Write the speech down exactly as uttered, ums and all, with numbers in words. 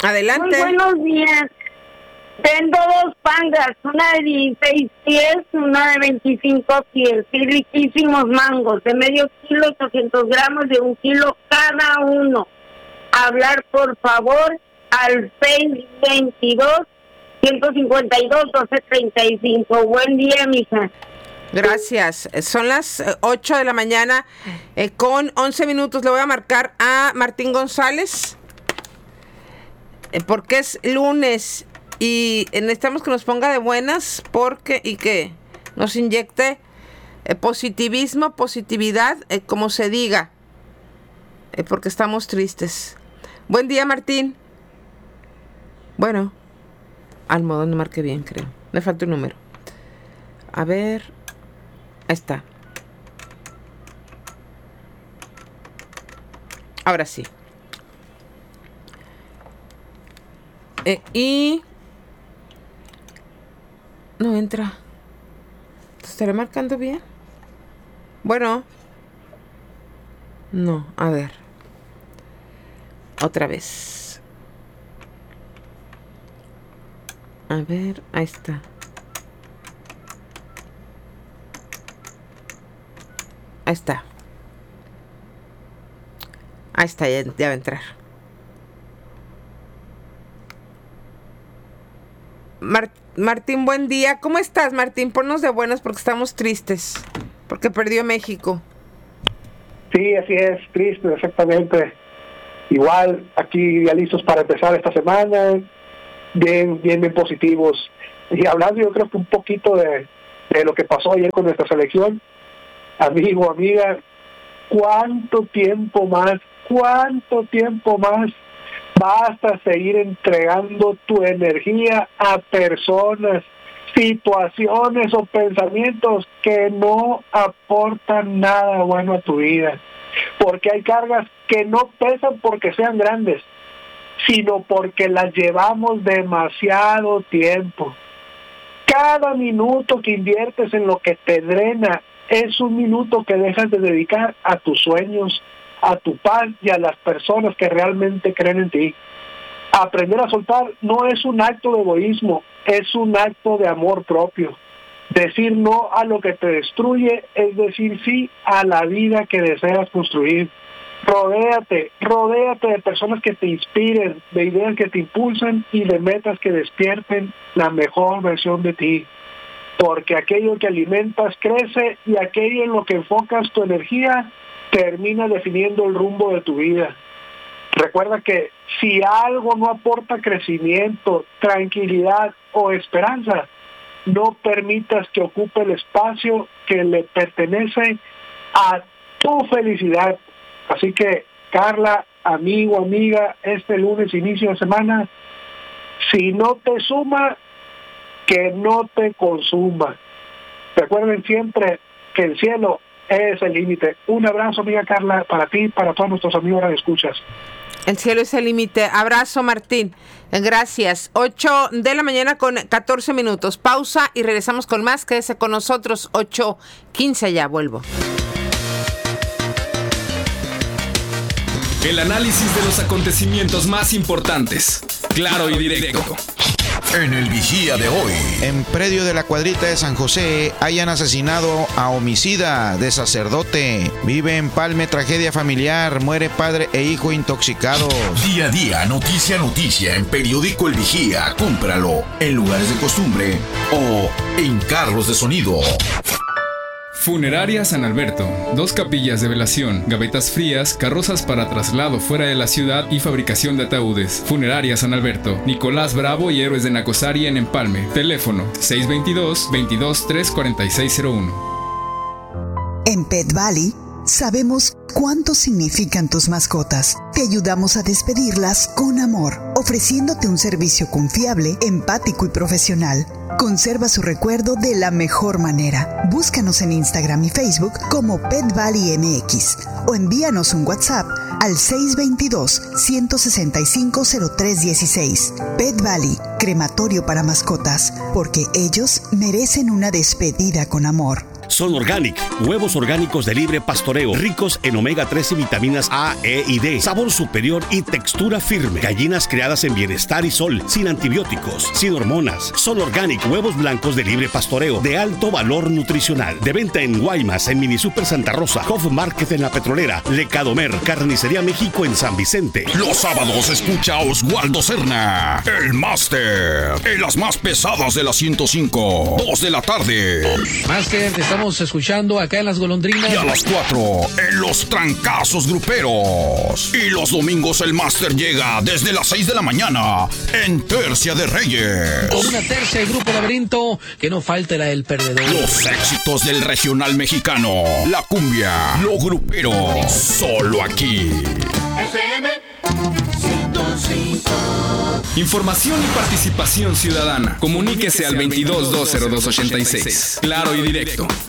Adelante. Muy buenos días. Vendo dos pangas, una de dieciséis pies, una de veinticinco pies, y riquísimos mangos, de medio kilo, ochocientos gramos, de un kilo cada uno. Hablar, por favor, al seis veintidós, ciento cincuenta y dos, doce treinta y cinco. Buen día, mija. Gracias. Son las ocho de la mañana eh, con once minutos. Le voy a marcar a Martín González eh, porque es lunes y necesitamos que nos ponga de buenas porque y que nos inyecte eh, positivismo, positividad, eh, como se diga, eh, porque estamos tristes. Buen día, Martín. Bueno, al modo no marqué bien, creo. Me falta un número. A ver... Ahí está. Ahora sí. Eh, y... No entra. ¿Te estaré marcando bien? Bueno. No, a ver. Otra vez. A ver, ahí está. Ahí está. Ahí está, ya, ya va a entrar. Mar- Martín, buen día. ¿Cómo estás, Martín? Ponnos de buenas porque estamos tristes. Porque perdió México. Sí, así es, triste, exactamente. Igual, aquí ya listos para empezar esta semana. Bien, bien, bien positivos. Y hablando yo creo que un poquito de, de lo que pasó ayer con nuestra selección. Amigo, amiga, ¿cuánto tiempo más, cuánto tiempo más vas a seguir entregando tu energía a personas, situaciones o pensamientos que no aportan nada bueno a tu vida? Porque hay cargas que no pesan porque sean grandes, sino porque las llevamos demasiado tiempo. Cada minuto que inviertes en lo que te drena es un minuto que dejas de dedicar a tus sueños, a tu paz y a las personas que realmente creen en ti. Aprender a soltar no es un acto de egoísmo, es un acto de amor propio. Decir no a lo que te destruye es decir sí a la vida que deseas construir. Rodéate, rodéate de personas que te inspiren, de ideas que te impulsan y de metas que despierten la mejor versión de ti. Porque aquello que alimentas crece y aquello en lo que enfocas tu energía termina definiendo el rumbo de tu vida. Recuerda que si algo no aporta crecimiento, tranquilidad o esperanza, no permitas que ocupe el espacio que le pertenece a tu felicidad. Así que, Carla, amigo, amiga, este lunes, inicio de semana, si no te suma, que no te consuma. Recuerden siempre que el cielo es el límite. Un abrazo, amiga Carla, para ti y para todos nuestros amigos que escuchas. El cielo es el límite. Abrazo, Martín. Gracias. ocho de la mañana con catorce minutos. Pausa y regresamos con más. Quédese con nosotros. ocho quince ya. Vuelvo. El análisis de los acontecimientos más importantes. Claro y directo. En el Vigía de hoy. En predio de la Cuadrita de San José hayan asesinado a homicida de sacerdote. Vive en Palme tragedia familiar. Muere padre e hijo intoxicados. Día a día, noticia a noticia en Periódico El Vigía. Cómpralo en lugares de costumbre o en carros de sonido. Funeraria San Alberto. Dos capillas de velación, gavetas frías, carrozas para traslado fuera de la ciudad y fabricación de ataúdes. Funeraria San Alberto. Nicolás Bravo y Héroes de Nacosari en Empalme. Teléfono seis veintidós, veintidós, tres cuarenta y seis cero uno. En Pet Valley sabemos cuánto significan tus mascotas. Te ayudamos a despedirlas con amor, ofreciéndote un servicio confiable, empático y profesional. Conserva su recuerdo de la mejor manera. Búscanos en Instagram y Facebook como Pet Valley M X o envíanos un WhatsApp al seis veintidós, ciento sesenta y cinco, cero tres dieciséis. Pet Valley, crematorio para mascotas, porque ellos merecen una despedida con amor. Son Organic, huevos orgánicos de libre pastoreo, ricos en omega tres y vitaminas A, E y D, sabor superior y textura firme. Gallinas criadas en bienestar y sol, sin antibióticos, sin hormonas. Son Organic, huevos blancos de libre pastoreo, de alto valor nutricional. De venta en Guaymas, en Mini Super Santa Rosa, Hof Market en La Petrolera, Lecadomer, Carnicería México en San Vicente. Los sábados escucha a Oswaldo Cerna, el Máster, en las más pesadas de la ciento cinco, dos de la tarde. Máster, te estamos escuchando acá en Las Golondrinas. Y a las cuatro, en los trancazos gruperos. Y los domingos el Máster llega desde las seis de la mañana en Tercia de Reyes. Con una tercia del Grupo Laberinto, que no falte la del perdedor. Los éxitos del regional mexicano, la cumbia, lo grupero, solo aquí. F M ciento cinco. Información y participación ciudadana. Comuníquese al veintidós dos cero dos ochenta y seis. Claro y directo.